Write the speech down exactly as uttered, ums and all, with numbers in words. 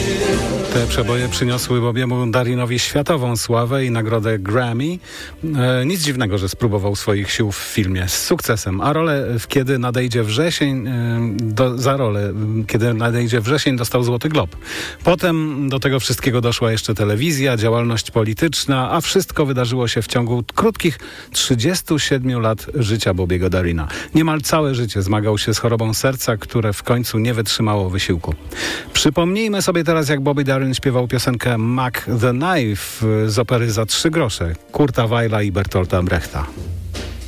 Te przeboje przyniosły Bobiemu Darinowi światową sławę i nagrodę Grammy. E, nic dziwnego, że spróbował swoich sił w filmie z sukcesem, a rolę w Kiedy nadejdzie wrzesień, e, do, za rolę Kiedy nadejdzie wrzesień dostał Złoty Glob. Potem do tego wszystkiego doszła jeszcze telewizja, działalność polityczna, a wszystko wydarzyło się w ciągu krótkich trzydziestu siedmiu lat życia Bobiego Darina. Niemal całe życie zmagał się z chorobą serca, które w końcu nie wytrzymało wysiłku. Przypomnijmy sobie teraz, jak Bobby Darin śpiewał piosenkę Mac the Knife z opery Za trzy grosze Kurta Weila i Bertolta Brechta.